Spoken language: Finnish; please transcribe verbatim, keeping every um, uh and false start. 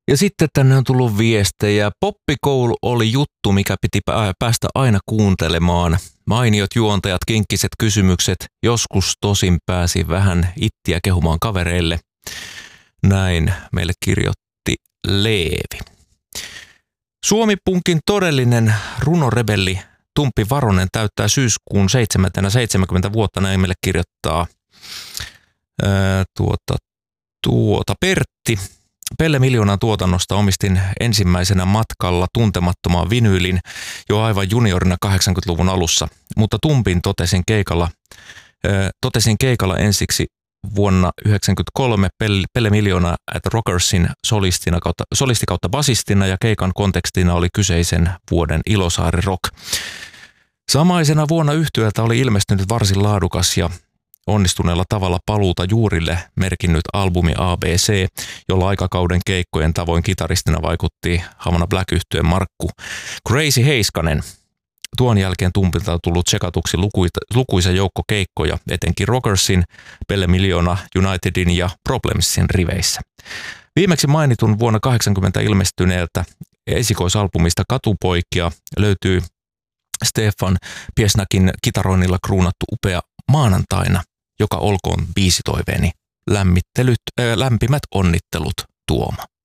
Ja sitten tänne on tullut viestejä. Poppikoulu oli juttu, mikä piti päästä aina kuuntelemaan. Mainiot juontajat, kinkkiset kysymykset. Joskus tosin pääsi vähän ittiä kehumaan kavereille. Näin meille kirjoitti Leevi. Suomi-punkin todellinen runorebelli Tumppi Varonen täyttää syyskuun seitsemäntenä seitsemänkymmentä vuotta, näin meille kirjoittaa ää, tuota, tuota Pertti. Pelle Miljoonan tuotannosta omistin ensimmäisenä matkalla tuntemattomaan vinyylin jo aivan juniorina kahdeksankymmentäluvun alussa, mutta Tumpin totesin keikalla, ää, totesin keikalla ensiksi vuonna yhdeksänkymmentäkolme Pelle, Pelle Miljoona at Rockersin solistina kautta, solisti kautta basistina ja keikan kontekstina oli kyseisen vuoden Ilosaari Rock. Samaisena vuonna yhtyöltä oli ilmestynyt varsin laadukas ja onnistuneella tavalla paluuta juurille merkinnyt albumi A B C, jolla aikakauden keikkojen tavoin kitaristina vaikutti Havana Black-yhtyeen Markku Crazy Heiskanen. Tuon jälkeen Tumpilta on tullut tsekatuksi lukuita, lukuisa joukko keikkoja, etenkin Rockersin, Pelle Miljoona, Unitedin ja Problemsin riveissä. Viimeksi mainitun vuonna kahdeksankymmentä ilmestyneeltä esikoisalbumista Katupoikia löytyy Stefan Piesnakin kitaroinnilla kruunattu upea Maanantaina, joka olkoon biisitoiveeni. Lämmittelyt, äh, lämpimät onnittelut, Tuoma.